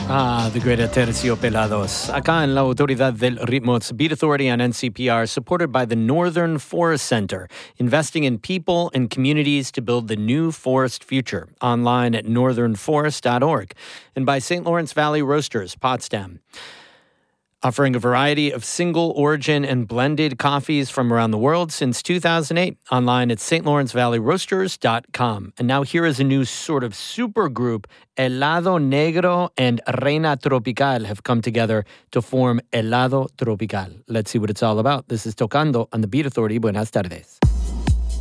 The great Aterciopelados. Acá en la Autoridad del Ritmo, it's Beat Authority on NCPR, supported by the Northern Forest Center, investing in people and communities to build the new forest future. Online at northernforest.org. And by St. Lawrence Valley Roasters, Potsdam, offering a variety of single origin and blended coffees from around the world since 2008. Online at stlawrencevalleyroasters.com. And now here is a new sort of super group. Helado Negro and Reina Tropical have come together to form Helado Tropical. Let's see what it's all about. This is Tocando on the Beat Authority. Buenas tardes.